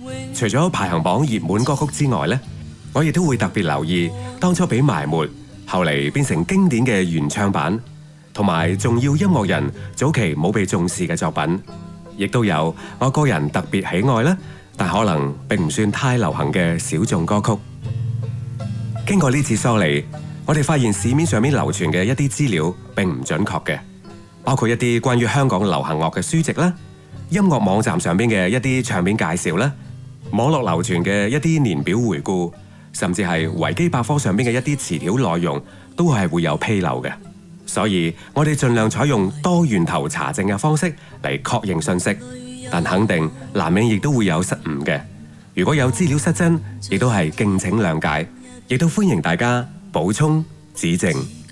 除咗排行榜熱門歌曲之外呢，我亦都會特別留意當初被埋沒，後嚟變成經典嘅原唱版，同埋重要音樂人早期冇被重視嘅作品，亦都有我個人特別喜愛啦，但可能並唔算太流行嘅小眾歌曲。經過呢次梳理，我哋發現市面上面流傳嘅一啲資料並唔準確嘅，包括一啲關於香港流行樂嘅書籍啦，音樂網站上邊嘅一啲唱片介紹啦，網絡流傳嘅一啲年表回顧，甚至係維基百科上邊嘅一啲詞條內容，都係會有紕漏嘅。所以我哋盡量採用多源頭查證嘅方式嚟確認信息，但肯定難免亦都會有失誤嘅。如果有資料失真，亦都係敬請諒解，亦都歡迎大家補充指正。